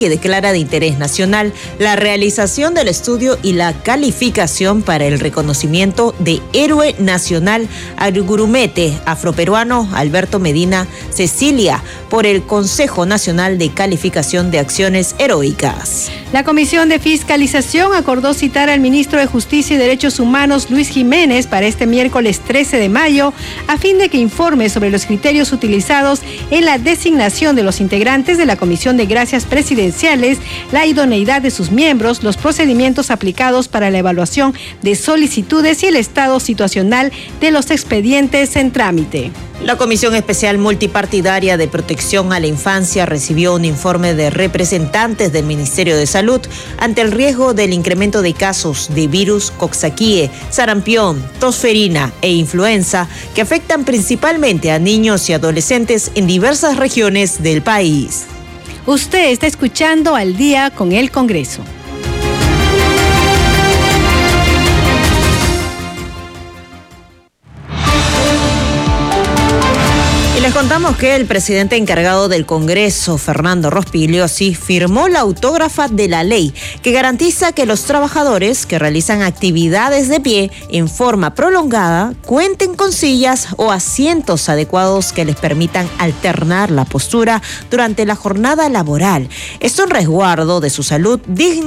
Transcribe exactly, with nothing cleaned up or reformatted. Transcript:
que declara de interés nacional la realización del estudio y la calificación para el reconocimiento de héroe nacional al gurumete afroperuano Alberto Medina Cecilia por el Consejo Nacional de Calificación de Acciones Heroicas. La Comisión de Fiscalización acordó citar al ministro de Justicia y Derechos Humanos, Luis Jiménez, para este miércoles trece de mayo, a fin de que informe sobre los criterios utilizados en la designación de los integrantes de la Comisión de Gracias Presidenciales, la idoneidad de sus miembros, los procedimientos aplicados para la evaluación de solicitudes y el estado situacional de los expedientes en trámite. La Comisión Especial Multipartidaria de Protección a la Infancia recibió un informe de representantes del Ministerio de Salud ante el riesgo del incremento de casos de virus Coxsackie, sarampión, tosferina e influenza que afectan principalmente a niños y adolescentes en diversas regiones del país. Usted está escuchando Al Día con el Congreso. Les contamos que el presidente encargado del Congreso, Fernando Rospigliosi, firmó la autógrafa de la ley que garantiza que los trabajadores que realizan actividades de pie en forma prolongada cuenten con sillas o asientos adecuados que les permitan alternar la postura durante la jornada laboral. Es un resguardo de su salud digna